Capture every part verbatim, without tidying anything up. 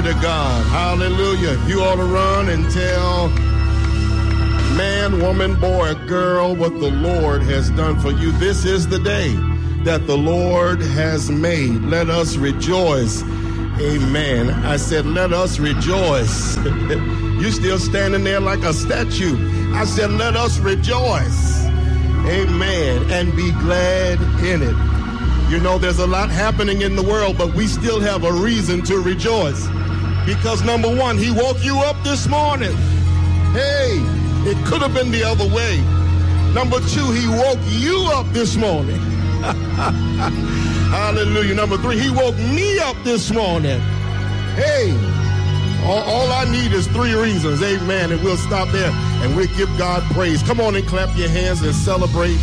Glory to God. Hallelujah. You ought to run and tell man, woman, boy, girl what the Lord has done for you. This is the day that the Lord has made. Let us rejoice. Amen. I said, let us rejoice. You still standing there like a statue. I said, let us rejoice. Amen. And be glad in it. You know, there's a lot happening in the world, but we still have a reason to rejoice. Because number one, he woke you up this morning. Hey, it could have been the other way. Number two, he woke you up this morning. Hallelujah. Number three, he woke me up this morning. Hey, all, all I need is three reasons. Amen. And we'll stop there and we'll give God praise. Come on and clap your hands and celebrate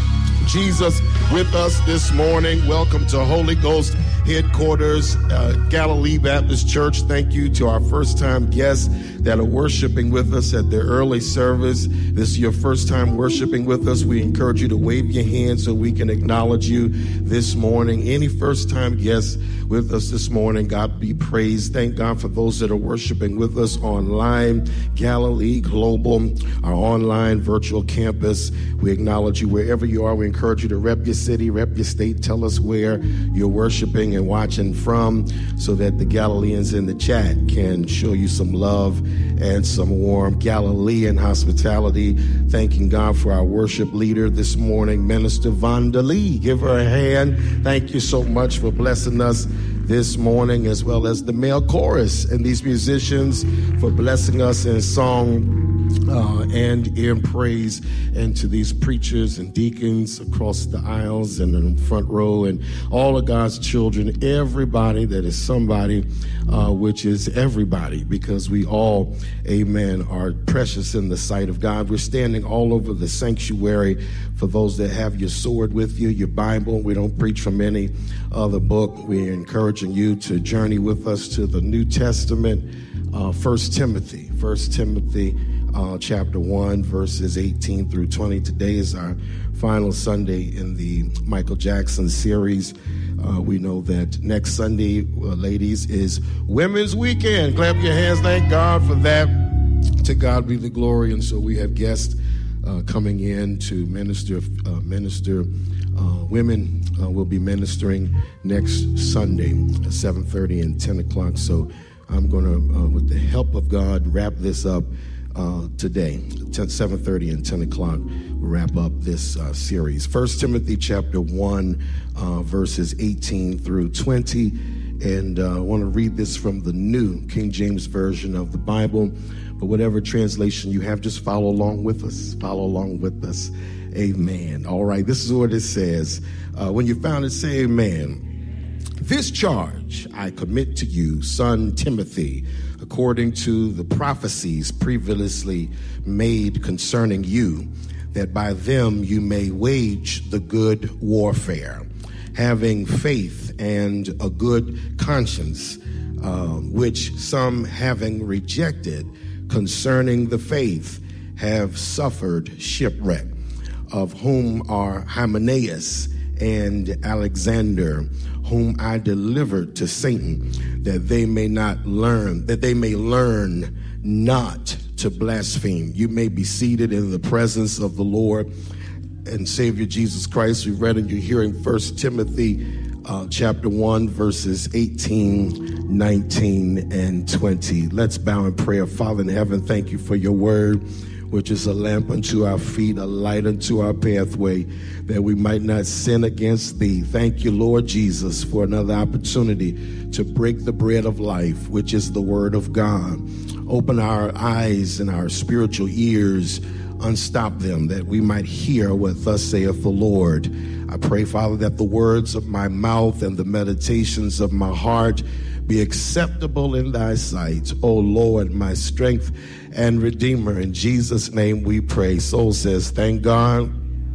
Jesus with us this morning. Welcome to Holy Ghost headquarters, uh, Galilee Baptist Church. Thank you to our first-time guests that are worshiping with us at the early service. This is your first time worshiping with us. We encourage you to wave your hand so we can acknowledge you this morning. Any first-time guests with us this morning, God be praised. Thank God for those that are worshiping with us online, Galilee Global, our online virtual campus. We acknowledge you wherever you are. We encourage you to rep your city, rep your state. Tell us where you're worshiping and watching from so that the Galileans in the chat can show you some love and some warm Galilean hospitality. Thanking God for our worship leader this morning, Minister Vonda Lee. Give her a hand. Thank you so much for blessing us this morning, as well as the male chorus and these musicians for blessing us in song uh, and in praise, and to these preachers and deacons across the aisles and in the front row and all of God's children, everybody that is somebody, uh, which is everybody, because we all, amen, are precious in the sight of God. We're standing all over the sanctuary. For those that have your sword with you, your Bible, we don't preach from any other book. We're encouraging you to journey with us to the New Testament, uh, First Timothy, First Timothy, uh, chapter one, verses eighteen through twenty. Today is our final Sunday in the Michael Jackson series. Uh, we know that next Sunday, uh, ladies, is Women's Weekend. Clap your hands. Thank God for that. To God be the glory. And so we have guests uh, coming in to minister. Uh, minister. Uh, women uh, will be ministering next Sunday at seven thirty and ten o'clock. So I'm going to, uh, with the help of God, wrap this up uh, today. seven thirty and ten o'clock, we'll wrap up this uh, series. First Timothy chapter one, uh, verses eighteen through twenty. And uh, I want to read this from the New King James Version of the Bible. But whatever translation you have, just follow along with us. Follow along with us. Amen. All right, this is what it says. Uh, when you found it, say amen. This charge I commit to you, son Timothy, according to the prophecies previously made concerning you, that by them you may wage the good warfare, having faith and a good conscience, uh, which some having rejected concerning the faith have suffered shipwreck, of whom are Hymenaeus and Alexander, whom I delivered to Satan, that they may not learn, that they may learn not to blaspheme. You may be seated in the presence of the Lord and Savior Jesus Christ. We read in your hearing First Timothy uh, chapter one, verses eighteen, nineteen, and twenty. Let's bow in prayer. Father in heaven, thank you for your word, which is a lamp unto our feet, a light unto our pathway, that we might not sin against thee. Thank you, Lord Jesus, for another opportunity to break the bread of life, which is the word of God. Open our eyes and our spiritual ears, unstop them, that we might hear what thus saith the Lord. I pray, Father, that the words of my mouth and the meditations of my heart be acceptable in thy sight, O Lord, my strength and redeemer. In Jesus' name we pray. Soul says, thank God.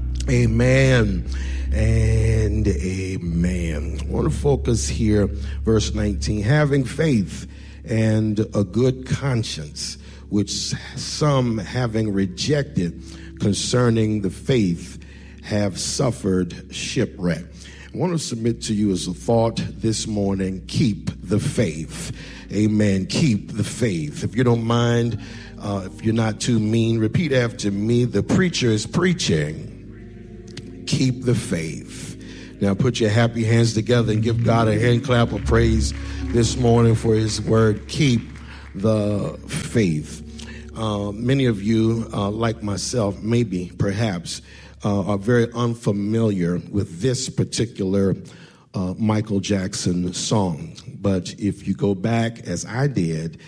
Amen and amen. I want to focus here, verse nineteen, having faith and a good conscience, which some having rejected concerning the faith have suffered shipwreck. I want to submit to you as a thought this morning, keep the faith. Amen. Keep the faith. If you don't mind, uh, if you're not too mean, repeat after me. The preacher is preaching. Keep the faith. Now put your happy hands together and give God a hand clap of praise this morning for his word. Keep the faith. Uh, many of you, uh, like myself, maybe, perhaps, uh, are very unfamiliar with this particular uh, Michael Jackson song. But if you go back, as I did,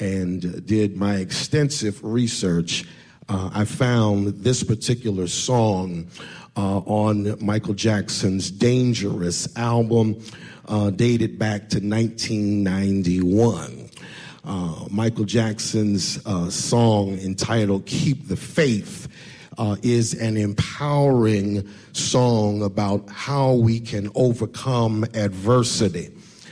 and did my extensive research, uh, I found this particular song uh, on Michael Jackson's Dangerous album, uh, dated back to nineteen ninety-one. Uh, Michael Jackson's uh, song entitled Keep the Faith uh, is an empowering song about how we can overcome adversity.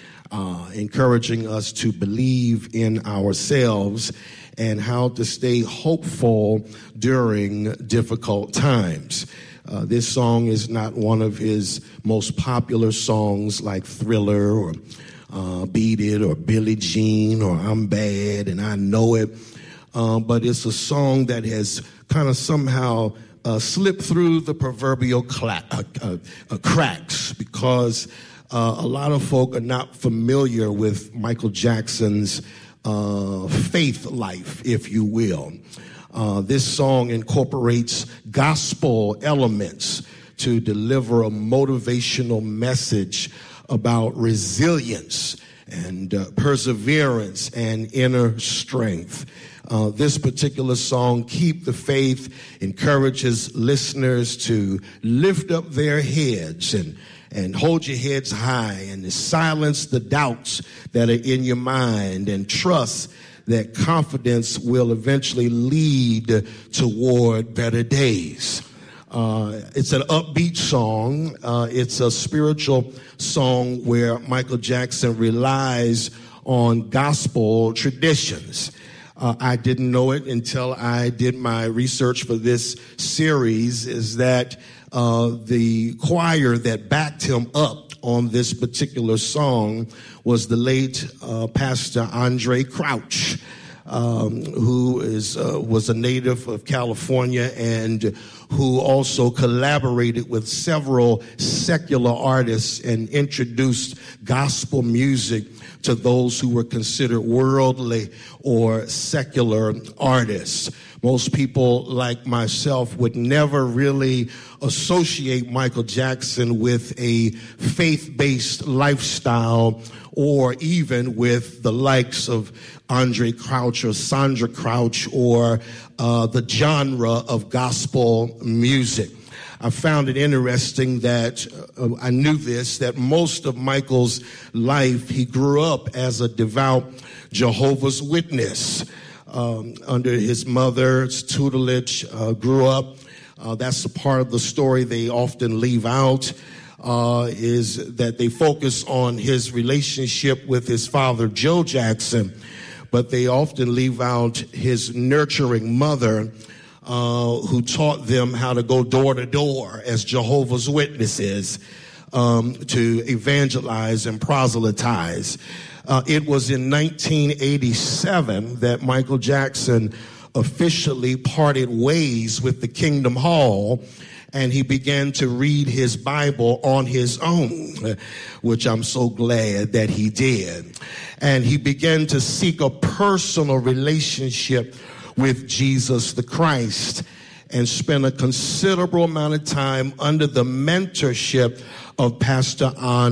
Uh, encouraging us to believe in ourselves and how to stay hopeful during difficult times. Uh, this song is not one of his most popular songs like Thriller or uh, Beat It or Billie Jean or I'm Bad and I Know It, uh, but it's a song that has kind of somehow uh, slipped through the proverbial cla- uh, uh, uh, cracks because Uh, a lot of folk are not familiar with Michael Jackson's uh, faith life, if you will. Uh, this song incorporates gospel elements to deliver a motivational message about resilience and uh, perseverance and inner strength. Uh, this particular song, Keep the Faith, encourages listeners to lift up their heads and And hold your heads high and silence the doubts that are in your mind and trust that confidence will eventually lead toward better days. Uh, it's an upbeat song. Uh, it's a spiritual song where Michael Jackson relies on gospel traditions. Uh, I didn't know it until I did my research for this series, is that Uh, the choir that backed him up on this particular song was the late uh, Pastor Andraé Crouch, um, who is uh, was a native of California and who also collaborated with several secular artists and introduced gospel music to those who were considered worldly or secular artists. Most people like myself would never really associate Michael Jackson with a faith-based lifestyle or even with the likes of Andraé Crouch or Sandra Crouch or uh, the genre of gospel music. I found it interesting that uh, I knew this, that most of Michael's life, he grew up as a devout Jehovah's Witness. Um, under his mother's tutelage, uh, grew up. Uh, that's a part of the story they often leave out, uh, is that they focus on his relationship with his father, Joe Jackson, but they often leave out his nurturing mother, uh, who taught them how to go door to door as Jehovah's Witnesses, um, to evangelize and proselytize. Uh, it was in nineteen eighty-seven that Michael Jackson officially parted ways with the Kingdom Hall, and he began to read his Bible on his own, which I'm so glad that he did. And he began to seek a personal relationship with Jesus the Christ and spent a considerable amount of time under the mentorship of Pastor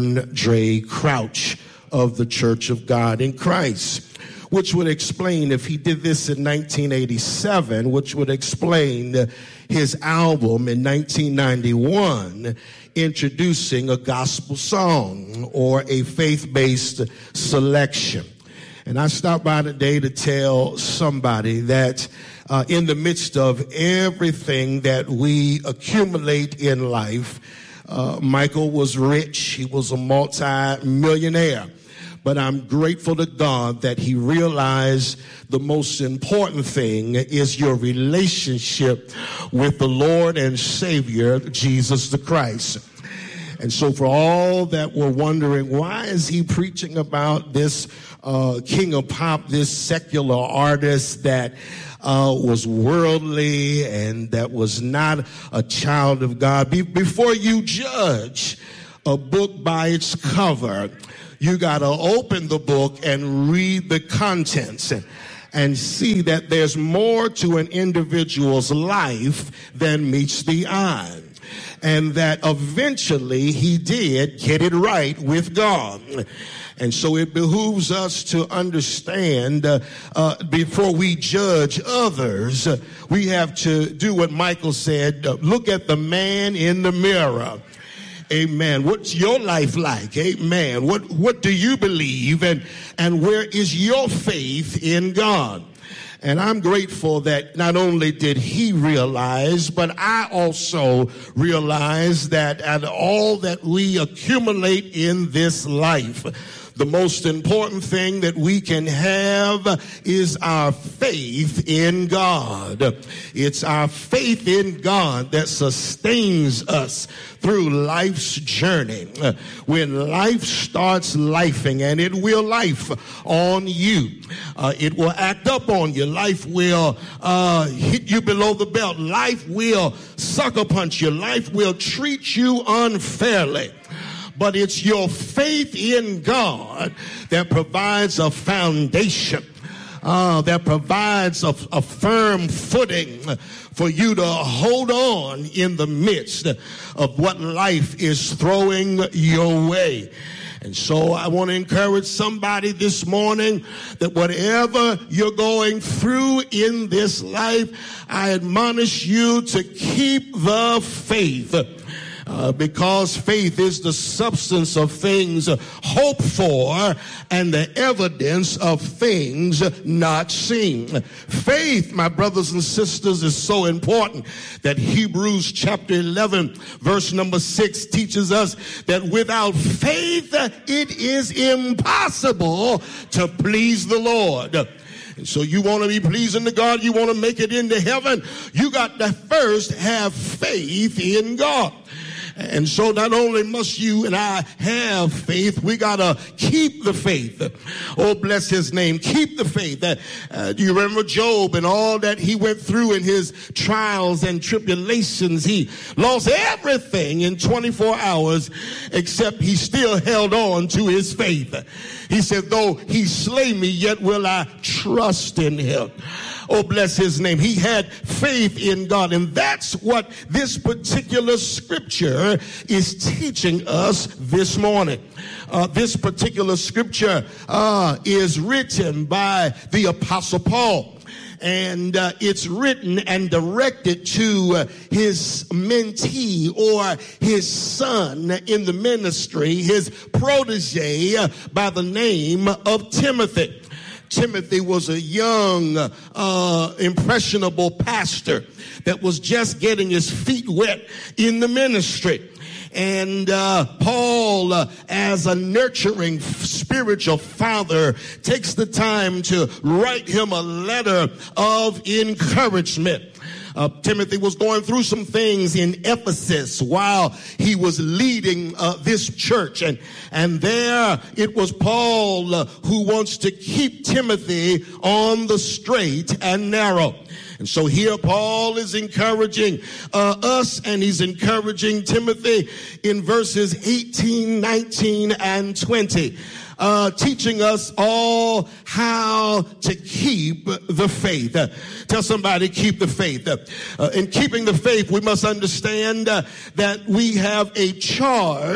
Andraé Crouch of the Church of God in Christ, which would explain, if he did this in nineteen eighty-seven, which would explain his album in nineteen ninety-one, introducing a gospel song or a faith-based selection. And I stopped by today to tell somebody that uh, in the midst of everything that we accumulate in life, uh, Michael was rich. He was a multi-millionaire. But I'm grateful to God that he realized the most important thing is your relationship with the Lord and Savior, Jesus the Christ. And so for all that were wondering, why is he preaching about this uh, king of pop, this secular artist that uh, was worldly and that was not a child of God? Be- before you judge a book by its cover, you got to open the book and read the contents and, and see that there's more to an individual's life than meets the eye. And that eventually he did get it right with God. And so it behooves us to understand uh, uh, before we judge others, uh, we have to do what Michael said, uh, look at the man in the mirror. Amen. What's your life like? Amen. What what do you believe, and and where is your faith in God? And I'm grateful that not only did he realize, but I also realize that at all that we accumulate in this life, the most important thing that we can have is our faith in God. It's our faith in God that sustains us through life's journey. When life starts lifing, and it will life on you, uh, it will act up on you. Life will uh, hit you below the belt. Life will sucker punch you. Life will treat you unfairly. But it's your faith in God that provides a foundation, uh, that provides a, a firm footing for you to hold on in the midst of what life is throwing your way. And so I want to encourage somebody this morning that whatever you're going through in this life, I admonish you to keep the faith. Uh, because faith is the substance of things hoped for and the evidence of things not seen. Faith, my brothers and sisters, is so important that Hebrews chapter eleven, verse number six teaches us that without faith, it is impossible to please the Lord. And so you want to be pleasing to God, you want to make it into heaven, you got to first have faith in God. And so not only must you and I have faith, we got to keep the faith. Oh, bless his name. Keep the faith. Uh, do you remember Job and all that he went through in his trials and tribulations? He lost everything in twenty-four hours, except he still held on to his faith. He said, though he slay me, yet will I trust in him. Oh, bless his name. He had faith in God. And that's what this particular scripture is teaching us this morning. Uh, this particular scripture uh, is written by the Apostle Paul. And uh, it's written and directed to uh, his mentee or his son in the ministry, his protege uh, by the name of Timothy. Timothy was a young, uh, impressionable pastor that was just getting his feet wet in the ministry. And uh, Paul, uh, as a nurturing spiritual father, takes the time to write him a letter of encouragement. Uh, Timothy was going through some things in Ephesus while he was leading uh, this church. And, and there it was Paul uh, who wants to keep Timothy on the straight and narrow. And so here Paul is encouraging uh, us, and he's encouraging Timothy in verses eighteen, nineteen, and twenty. Uh, teaching us all how to keep the faith. Uh, tell somebody, keep the faith. Uh, in keeping the faith, we must understand uh, that we have a charge